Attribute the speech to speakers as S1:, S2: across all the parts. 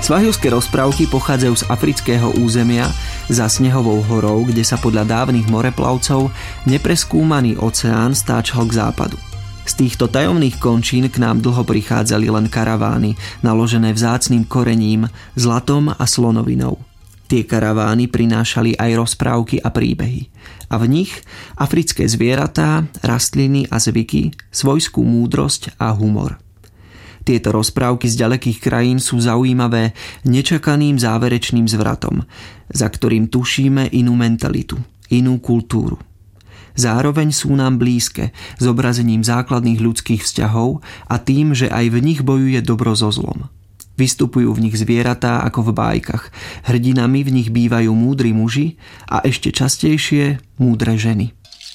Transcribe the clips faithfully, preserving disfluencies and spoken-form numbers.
S1: Svahilské rozprávky pochádzajú z afrického územia za Snehovou horou, kde sa podľa dávnych moreplavcov nepreskúmaný oceán stáčal k západu. Z týchto tajomných končín k nám dlho prichádzali len karavány, naložené vzácnym korením, zlatom a slonovinou. Tie karavány prinášali aj rozprávky a príbehy. A v nich africké zvieratá, rastliny a zvyky, svojskú múdrosť a humor. Tieto rozprávky z ďalekých krajín sú zaujímavé nečakaným záverečným zvratom, za ktorým tušíme inú mentalitu, inú kultúru. Zároveň sú nám blízke, zobrazením základných ľudských vzťahov a tým, že aj v nich bojuje dobro so zlom. Vystupujú v nich zvieratá ako v bájkach, hrdinami v nich bývajú múdri muži a ešte častejšie múdre ženy.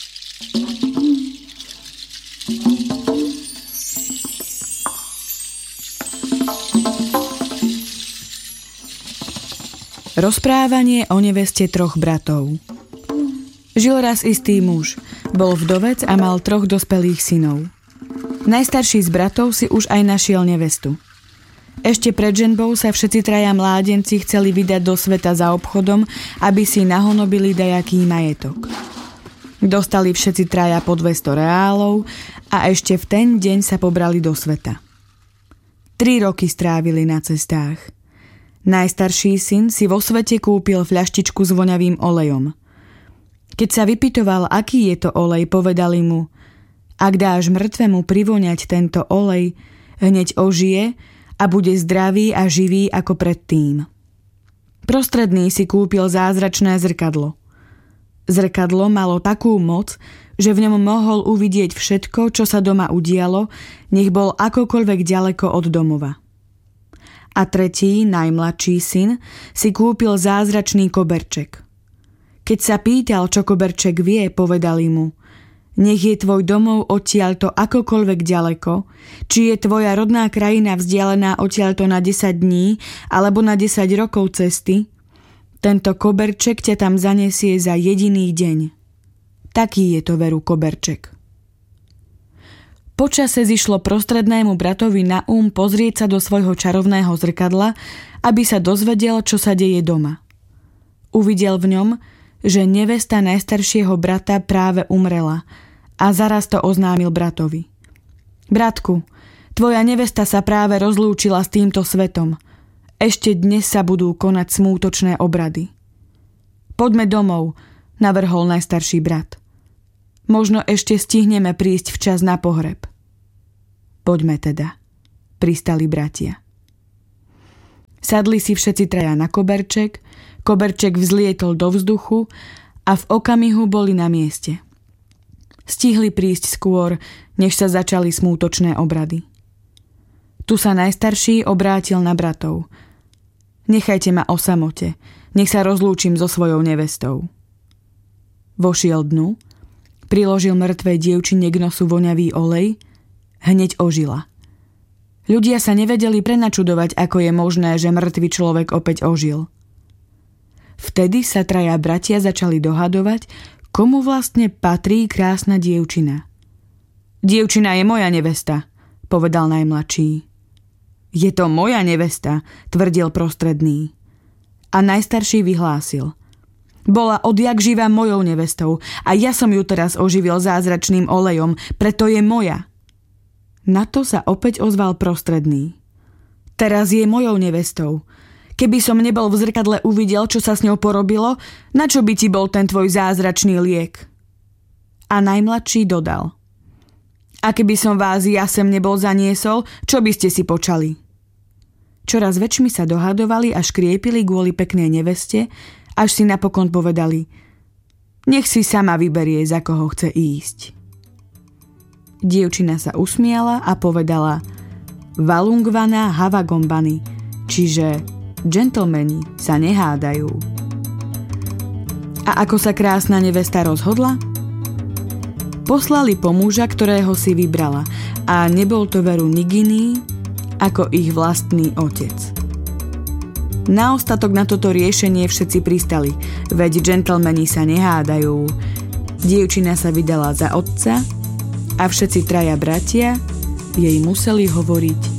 S2: Rozprávanie o neveste troch bratov. Žil raz istý muž, bol vdovec a mal troch dospelých synov. Najstarší z bratov si už aj našiel nevestu. Ešte pred ženbou sa všetci traja mládenci chceli vydať do sveta za obchodom, aby si nahonobili dajaký majetok. Dostali všetci traja po dvesto reálov a ešte v ten deň sa pobrali do sveta. Tri roky strávili na cestách. Najstarší syn si vo svete kúpil fľaštičku s voňavým olejom. Keď sa vypytoval, aký je to olej, povedali mu: ak dáš mŕtvemu privoňať tento olej, hneď ožije a bude zdravý a živý ako predtým. Prostredný si kúpil zázračné zrkadlo. Zrkadlo malo takú moc, že v ňom mohol uvidieť všetko, čo sa doma udialo, nech bol akokoľvek ďaleko od domova. A tretí, najmladší syn, si kúpil zázračný koberček. Keď sa pýtal, čo koberček vie, povedali mu: nech je tvoj domov odtiaľto akokoľvek ďaleko, či je tvoja rodná krajina vzdialená odtiaľto na desať dní alebo na desať rokov cesty, tento koberček ťa tam zanesie za jediný deň. Taký je to veru koberček. Počase zišlo prostrednému bratovi na um pozrieť sa do svojho čarovného zrkadla, aby sa dozvedel, čo sa deje doma. Uvidel v ňom, že nevesta najstaršieho brata práve umrela a zaraz to oznámil bratovi. Bratku, tvoja nevesta sa práve rozlúčila s týmto svetom. Ešte dnes sa budú konať smútočné obrady. Poďme domov, navrhol najstarší brat. Možno ešte stihneme prísť včas na pohreb. Poďme teda, pristali bratia. Sadli si všetci traja na koberček, koberček vzlietol do vzduchu a v okamihu boli na mieste. Stihli prísť skôr, než sa začali smútočné obrady. Tu sa najstarší obrátil na bratov. Nechajte ma o samote, nech sa rozlúčim so svojou nevestou. Vošiel dnu, priložil mŕtvej dievčine k nosu voňavý olej, hneď ožila. Ľudia sa nevedeli prenačudovať, ako je možné, že mŕtvy človek opäť ožil. Vtedy sa traja bratia začali dohadovať, komu vlastne patrí krásna dievčina. Dievčina je moja nevesta, povedal najmladší. Je to moja nevesta, tvrdil prostredný. A najstarší vyhlásil. Bola odjak živa mojou nevestou a ja som ju teraz oživil zázračným olejom, preto je moja. Na to sa opäť ozval prostredný. Teraz je mojou nevestou. Keby som nebol v zrkadle uvidel, čo sa s ňou porobilo, na čo by ti bol ten tvoj zázračný liek? A najmladší dodal. A keby som vás ja sem nebol zaniesol, čo by ste si počali? Čoraz väčšmi sa dohadovali a škriepili kvôli peknej neveste, až si napokon povedali: nech si sama vyberie, za koho chce ísť. Dievčina sa usmiala a povedala: Valungvana Havagombany, čiže džentlmeni sa nehádajú. A ako sa krásna nevesta rozhodla? Poslali po muža, ktorého si vybrala, a nebol to veru nik iný ako ich vlastný otec. Na ostatok na toto riešenie všetci pristali, veď džentlmeni sa nehádajú. Dievčina sa vydala za otca a všetci traja bratia jej museli hovoriť